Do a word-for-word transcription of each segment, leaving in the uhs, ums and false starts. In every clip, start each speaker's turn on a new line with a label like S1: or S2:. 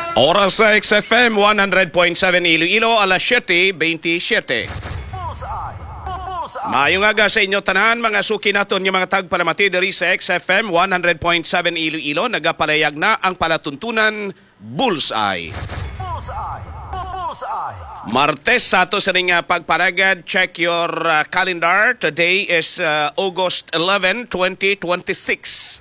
S1: Oras sa X F M one hundred point seven Iloilo, alas siyete twenty-seven. Maayong aga sa inyo tanan, mga suki naton yung mga tagpalamati diri sa X F M one hundred point seven Iloilo. Nagapalayag na ang palatuntunan Bullseye. Bullseye. Bullseye. Martes sa ato sa ring pagparagad. Check your uh, calendar. Today is uh, August eleventh, twenty twenty-six.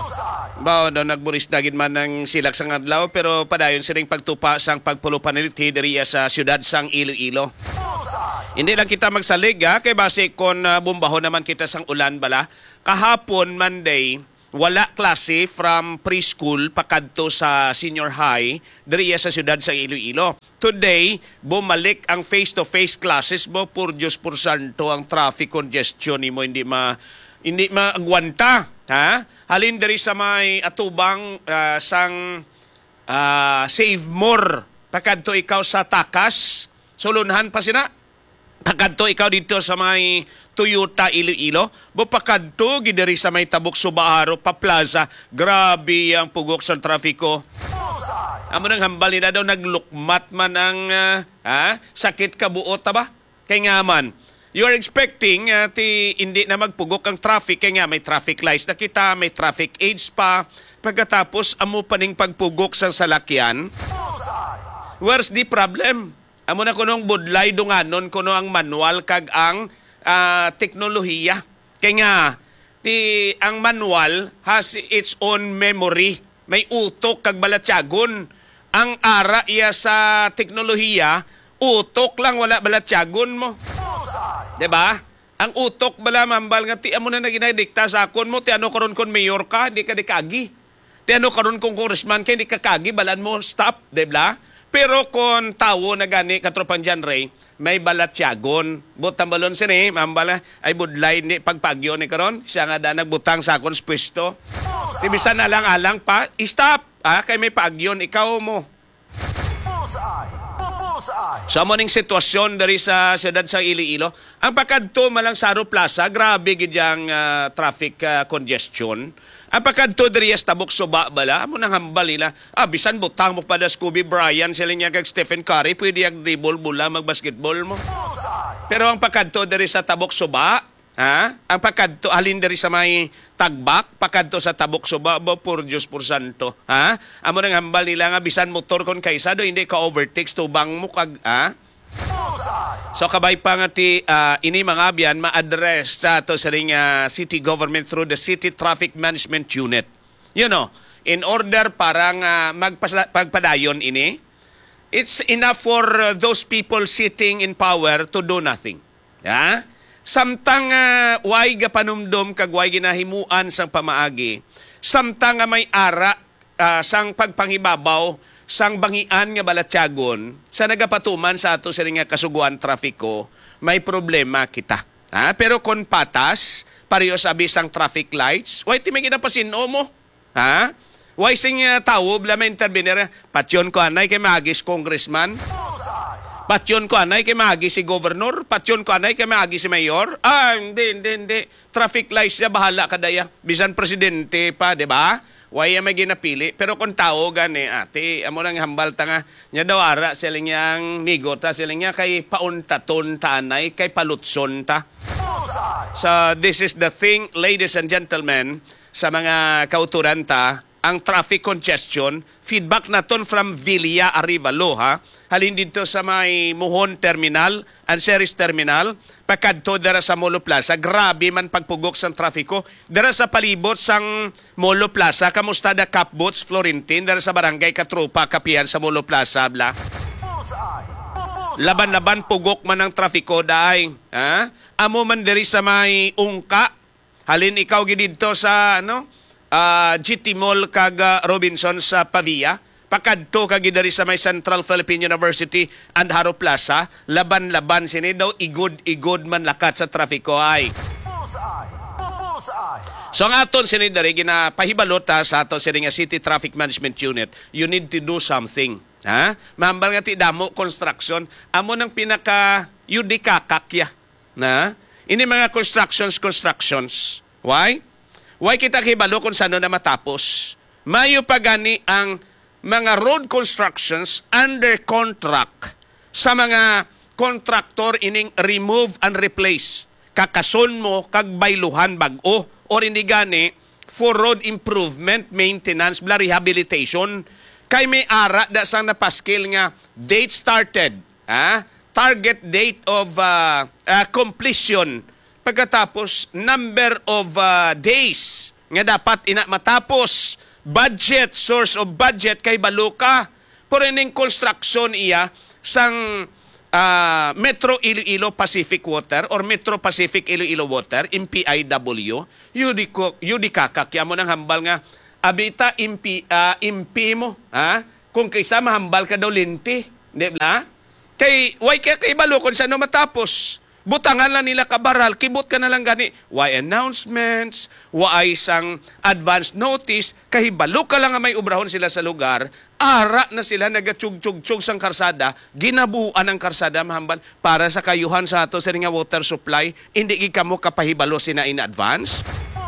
S1: Bao daw nagburis dagid man ng silak sang adlaw pero padayon siring pagtupa sang pagpulupan niti diri sa siyudad sang Iloilo. Hindi lang kita magsalig ha, kay base kon uh, bumbahon naman kita sang ulan bala. Kahapon Monday wala klase from preschool pakadto sa senior high diri sa siyudad sang Iloilo. Today bumalik ang face-to-face classes mo, por Diyos por santo, ang traffic congestion nimo hindi ma hindi maagwanta, ha? Halin diri sa may atubang uh, sang uh, Save More. Pakadto ikaw sa Takas, sulunhan pa sina. Pakadto ikaw dito sa may Toyota Iloilo. Bo pakadto gidiri sa may Tabok Subaharo pa Plaza. Grabe ang pugok sa trafiko. Amo nang hambal nila daw naglukmat man ang uh, ha? Sakit kabuot ba? Kay nga man. You are expecting uh, ti hindi na magpugok ang traffic kaya nga may traffic lights na kita, may traffic aids pa. Pagkatapos amo paning pagpugok sa salakyan. Where's the problem? Amo na kunong budlay dunganon kuno ang manual kag ang uh, teknolohiya. Kaya nga ti ang manual has its own memory. May utok kag balatyagon. Ang ara iya sa teknolohiya, utok lang wala balatyagon mo. Diba? Ang utok bala mambal nga ti amo na naginadikta sa akon mo, ti ano karon kon mayor ka, di ka dikagi. Ti ano karon kung congressman ka, di ka kagi, balan mo stop, diba? Pero kung tawo na gani katropan dyan, Ray, may balatyagon. Butang balon sini, mambala, ay budlay ni pagpagyo ni karon, siya nga da nagbutang sa akon pwesto. Tibisan na lang alang pa, stop, ah, kay may paagyon, ikaw mo. Sa morning sitwasyon dari sa siyudad sa Iloilo, ang pakadto malang Saro Plaza, grabe gidyang uh, traffic uh, congestion. Ang pakadto dari sa Tabok Suba bala, amo nang hambal nila, ah, bisan butang mo pa da Scooby Bryan, sila niya kag Stephen Curry, pwede yung dribble bula, mag-basketball mo. Pero ang pakadto dari sa Tabok Suba, ha? Ang pakadto alin dari sa may Tagbak, pakadto sa Tabok Suba, bo por Diyos por santo, ha? Amo nang hambal nila nga bisan motor kon kaysa do hindi ka overtakes tubang mo kag, ha? So kabay pa nga ti uh, ini mga abyan ma-address sa to sa ring uh, city government through the City Traffic Management Unit. You know, in order parang uh, magpagpadayon ini, it's enough for uh, those people sitting in power to do nothing. Ha? Samtang uh, way gapanumdom kag way ginahimuan sang pamaagi, samtang nga may ara uh, sang pagpangibabaw sang bangian nga balatyagon sa nagapatuman sa ato sa nga kasuguan trafiko, may problema kita. Ha? Pero kon patas, pareho sabi sang traffic lights, way ti may ginapasino mo. Ha? Way sing uh, tawo bla may intervenir, patyon ko anay kay magis congressman. Patyon ko anay kay maagi si governor, patyon ko anay kay maagi si mayor. Ah, hindi, hindi, hindi. Traffic lights niya, bahala ka daya. Bisan presidente pa, di ba? Waya may ginapili. Pero kung tao gani, ate, amo nang hambal ta nga, niya daw ara, sila niyang migo ta, sila niya kay pauntaton ta anay, kay palutson ta. So, this is the thing, ladies and gentlemen, sa mga kauturan ta, ang traffic congestion, feedback naton from Villa Arivalo, ha? Halin dito sa may Muhon Terminal, Anseris Terminal, pakadto dara sa Molo Plaza, grabe man pagpugok sang trafiko. Dara sa palibot sang Molo Plaza, kamusta da Capboats, Florentine, dara sa barangay Katropa, Kapihan sa Molo Plaza, bla. Laban-laban pugok man ang trafiko daay, ha? Amo man diri sa may Ungka, halin ikaw gidito sa ano? Uh, G T Mall kag uh, Robinson sa Pavia, pakadto kag dari sa may Central Philippine University and Haro Plaza, laban-laban sini daw igod-igod man lakat sa trafiko ay. So ang aton sini dari ginapahibalota sa ato sini nga City Traffic Management Unit, you need to do something. Ha? Mambal nga ti damo construction, amo nang pinaka yudikakakya. Na? Ini mga constructions constructions. Why? Why kita kibalo kung saan na matapos? Mayo pa gani ang mga road constructions under contract sa mga contractor ining remove and replace. Kakason mo kag bayluhan bag-o or hindi gani for road improvement, maintenance, bla rehabilitation. Kay may ara da sang napaskil nga date started, ha? Target date of uh, uh, completion. Pagkatapos number of uh, days nga dapat ina matapos. Budget, source of budget kay baluka. Pero ining construction iya sang uh, Metro Iloilo Pacific Water or Metro Pacific Iloilo Water, M P I W, yudi ko yudi kakakya mo nang hambal nga abita impi uh, impi mo, ha? Kung kaysa mahambal ka daw linti, di ba? Kay why kay kay balukon sa no matapos. Butangan lang nila kabaral, kibot ka na lang gani. Why announcements, why sang advance notice, kahibalo ka lang nga may ubrahon sila sa lugar, ara na sila nagatsug-tsug-tsug sang karsada, ginabuan ang karsada mahambal para sa kayuhan sa ato sa nga water supply, hindi ka mo kapahibalo sina in advance?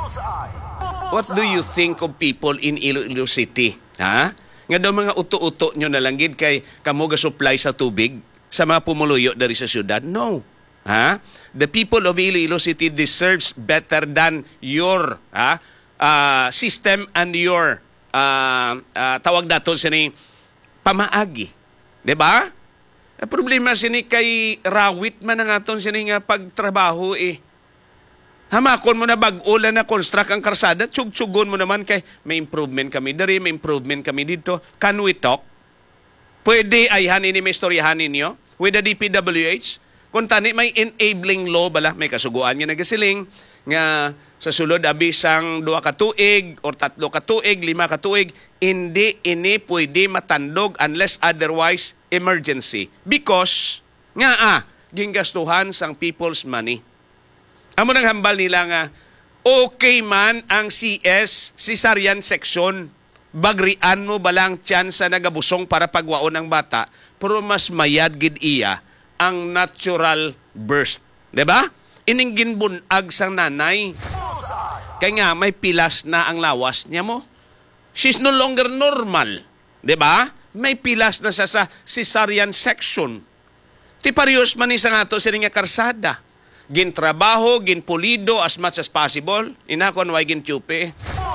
S1: What do you think of people in Iloilo City? Ha? Nga daw mga uto-uto nyo nalanggid kay kamo ga supply sa tubig sa mga pumuluyo dari sa syudad? No. Ha? The people of Iloilo City deserves better than your ha, uh, system and your uh, uh, tawag nato sini pamaagi. 'Di ba? Ang problema sini kay rawit man ang aton sini nga pagtrabaho eh. Hamakon mo na bag-ulan na construct ang karsada, tsug-tsugon mo naman kay may improvement kami diri, may improvement kami dito. Can we talk? Pwede ayhan ini may istoryahan ninyo with the D P W H? Kung tani may enabling law bala, may kasuguan nga nagasiling nga sa sulod abisang duha ka tuig or tatlo ka tuig, lima ka tuig, hindi ini pwede matandog unless otherwise emergency. Because nga ah, ginggastuhan sang people's money. Amo nang hambal nila nga okay man ang C S, cesarean section. Bagrian mo balang tsansa nagabusong para pagwaon ang bata, pero mas mayad gid iya ang natural birth. Diba? Ining ginbunag sang nanay. Kaya nga, may pilas na ang lawas niya mo. She's no longer normal. Diba? May pilas na sa, sa cesarean section. Ti parehas man isa nga to sa nga karsada. Gintrabaho, ginpulido as much as possible. Inakon, why gintupi?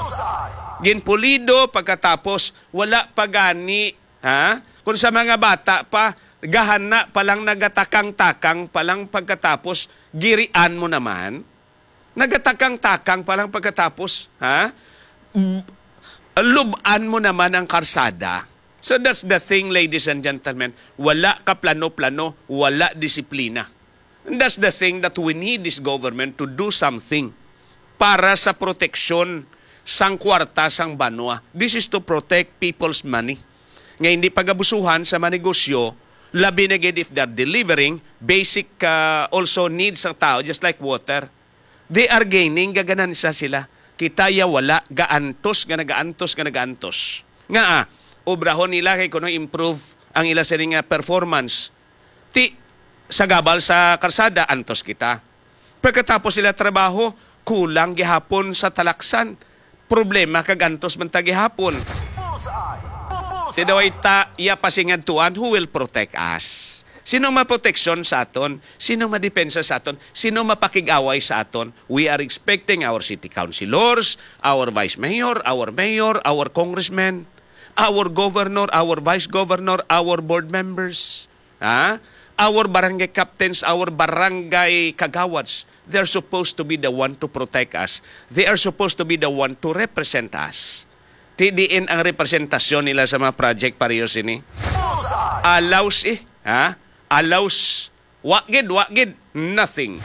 S1: Ginpulido, pagkatapos, wala pagani. Ha? Kung sa mga bata pa, gahana palang nagatakang-takang palang pagkatapos, girian mo naman. Nagatakang-takang palang pagkatapos, ha? Luban mo naman ang karsada. So that's the thing, ladies and gentlemen. Wala ka plano-plano, wala disiplina. And that's the thing that we need this government to do something para sa proteksyon sang kwarta, sang banwa. This is to protect people's money. Nga hindi pagabusuhan sa manegosyo, labi na gid if they're delivering basic uh, also needs ng tao, just like water. They are gaining, gaganansa sila. Kitaya wala, gaantos, nga nagaantos, nga nagaantos. Nga ah, obrahon nila kay kuno improve ang ila sa nga performance. Ti, sa gabal sa karsada, antos kita. Pagkatapos sila trabaho, kulang gihapon sa talaksan. Problema, kagantos man tagihapon. Ti daway ta iya pasingadtuan, who will protect us? Sino maproteksyon sa aton? Sino madepensa sa aton? Sino mapakig-away sa aton? We are expecting our city councilors, our vice mayor, our mayor, our congressmen, our governor, our vice governor, our board members, ha? Our barangay captains, our barangay kagawads. They're supposed to be the one to protect us. They are supposed to be the one to represent us. Tidiin ang representasyon nila sa mga project parehas ini. Allows eh, ha? Allows. Wakid, wakid, nothing.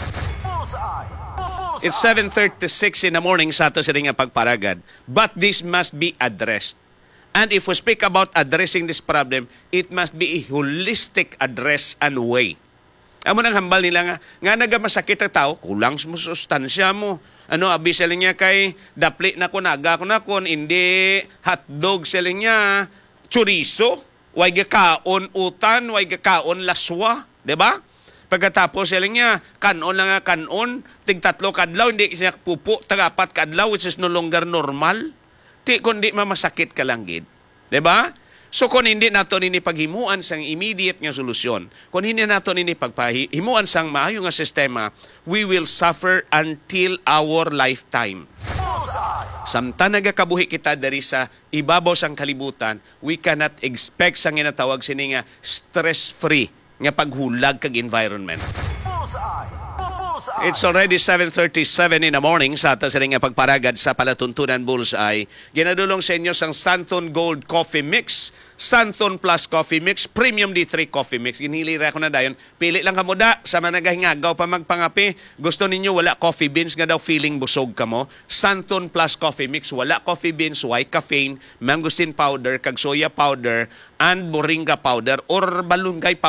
S1: It's seven thirty-six in the morning sa ato sa nga pagparagad. But this must be addressed. And if we speak about addressing this problem, it must be a holistic address and way. Amo nang hambal nila nga, nga nagamasakit ang tao, kulang mo sustansya mo. Ano, abi sila niya kay dapli na ko, naga ko na kon, hindi hotdog sila niya, chorizo, way gakaon utan, way gakaon laswa, di ba? Pagkatapos sila niya, kanon lang nga kanon, tig tatlo kadlaw, hindi siya pupo, tagapat kadlaw, which is no longer normal. Ti kundi mamasakit ka lang gid. 'Di ba? So kung hindi nato nini paghimuan sang immediate nga solusyon, kung hindi nato nini pagpahimuan sang maayo nga sistema, we will suffer until our lifetime. Samtang nagakabuhi kita dari sa ibabaw sang kalibutan, we cannot expect sang ginatawag sini nga stress-free nga paghulag kag environment. It's already seven thirty-seven in the morning sa atas rin nga pagparagad sa palatuntunan Bullseye. Ginadulong sa inyo sang Santon Gold Coffee Mix, Santon Plus Coffee Mix, Premium D three Coffee Mix. Ginhilira ko na dayon. Pili lang ka mo da sa managahingagaw pa magpangapi. Gusto ninyo wala coffee beans nga daw feeling busog ka mo. Santon Plus Coffee Mix, wala coffee beans, white caffeine, mangosteen powder, kag soya powder, and moringa powder or balunggay powder.